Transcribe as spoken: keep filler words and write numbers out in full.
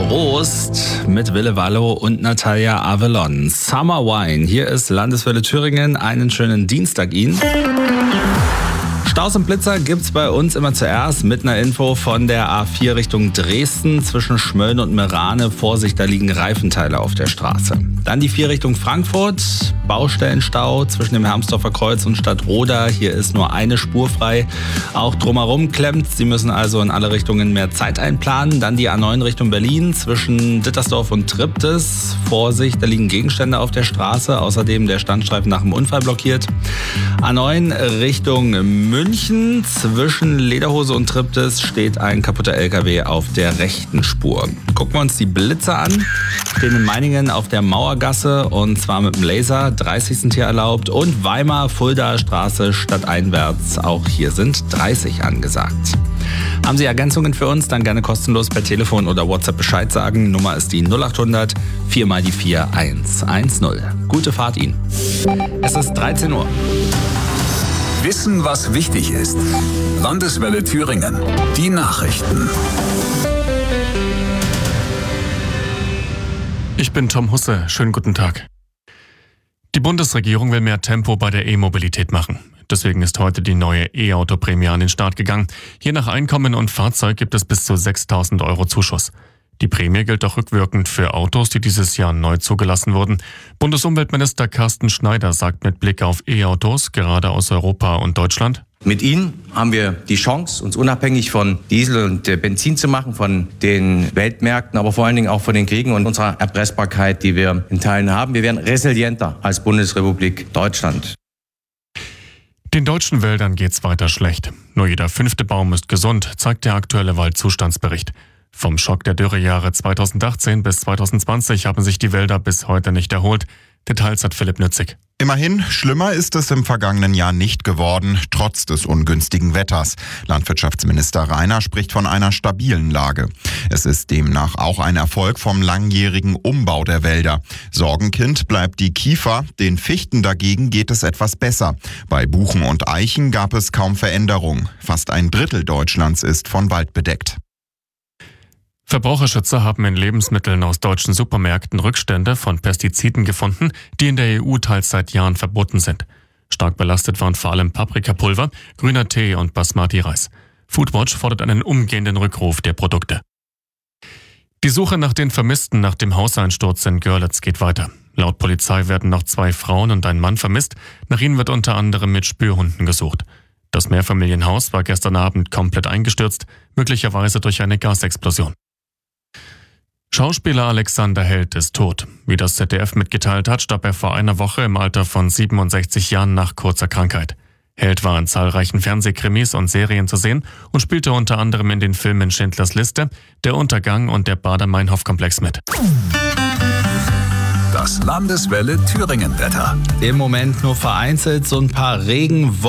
Prost mit Wille Wallo und Natalia Avalon. Summer Wine. Hier ist Landeswelle Thüringen. Einen schönen Dienstag Ihnen. Staus und Blitzer gibt's bei uns immer zuerst mit einer Info von der A vier Richtung Dresden zwischen Schmölln und Merane. Vorsicht, da liegen Reifenteile auf der Straße. Dann die vier Richtung Frankfurt. Baustellenstau zwischen dem Hermsdorfer Kreuz und Stadtroda. Hier ist nur eine Spur frei. Auch drumherum klemmt. Sie müssen also in alle Richtungen mehr Zeit einplanen. Dann die A neun Richtung Berlin zwischen Dittersdorf und Triptis. Vorsicht, da liegen Gegenstände auf der Straße. Außerdem der Standstreifen nach dem Unfall blockiert. A neun Richtung München. Zwischen Lederhose und Triptis steht ein kaputter L K W auf der rechten Spur. Gucken wir uns die Blitzer an. Stehen in Meiningen auf der Mauergasse und zwar mit dem Laser. dreißig sind hier erlaubt. Und Weimar, Fuldaer Straße stadteinwärts. Auch hier sind dreißig angesagt. Haben Sie Ergänzungen für uns? Dann gerne kostenlos per Telefon oder WhatsApp Bescheid sagen. Nummer ist die null acht hundert vier mal die vier eins eins null. Gute Fahrt Ihnen. Es ist dreizehn Uhr. Wissen, was wichtig ist. Landeswelle Thüringen. Die Nachrichten. Ich bin Tom Husse. Schönen guten Tag. Die Bundesregierung will mehr Tempo bei der E-Mobilität machen. Deswegen ist heute die neue E-Auto-Prämie an den Start gegangen. Je nach Einkommen und Fahrzeug gibt es bis zu sechstausend Euro Zuschuss. Die Prämie gilt auch rückwirkend für Autos, die dieses Jahr neu zugelassen wurden. Bundesumweltminister Carsten Schneider sagt mit Blick auf E-Autos, gerade aus Europa und Deutschland: Mit ihnen haben wir die Chance, uns unabhängig von Diesel und Benzin zu machen, von den Weltmärkten, aber vor allen Dingen auch von den Kriegen und unserer Erpressbarkeit, die wir in Teilen haben. Wir werden resilienter als Bundesrepublik Deutschland. Den deutschen Wäldern geht's weiter schlecht. Nur jeder fünfte Baum ist gesund, zeigt der aktuelle Waldzustandsbericht. Vom Schock der Dürrejahre zweitausendachtzehn bis zweitausendzwanzig haben sich die Wälder bis heute nicht erholt. Details hat Philipp Nützig. Immerhin, schlimmer ist es im vergangenen Jahr nicht geworden, trotz des ungünstigen Wetters. Landwirtschaftsminister Rainer spricht von einer stabilen Lage. Es ist demnach auch ein Erfolg vom langjährigen Umbau der Wälder. Sorgenkind bleibt die Kiefer, den Fichten dagegen geht es etwas besser. Bei Buchen und Eichen gab es kaum Veränderung. Fast ein Drittel Deutschlands ist von Wald bedeckt. Verbraucherschützer haben in Lebensmitteln aus deutschen Supermärkten Rückstände von Pestiziden gefunden, die in der E U teils seit Jahren verboten sind. Stark belastet waren vor allem Paprikapulver, grüner Tee und Basmati-Reis. Foodwatch fordert einen umgehenden Rückruf der Produkte. Die Suche nach den Vermissten nach dem Hauseinsturz in Görlitz geht weiter. Laut Polizei werden noch zwei Frauen und ein Mann vermisst. Nach ihnen wird unter anderem mit Spürhunden gesucht. Das Mehrfamilienhaus war gestern Abend komplett eingestürzt, möglicherweise durch eine Gasexplosion. Schauspieler Alexander Held ist tot. Wie das Z D F mitgeteilt hat, starb er vor einer Woche im Alter von siebenundsechzig Jahren nach kurzer Krankheit. Held war in zahlreichen Fernsehkrimis und Serien zu sehen und spielte unter anderem in den Filmen Schindlers Liste, Der Untergang und der Baader-Meinhof-Komplex mit. Das Landeswelle Thüringen Wetter. Im Moment nur vereinzelt so ein paar Regenwolken.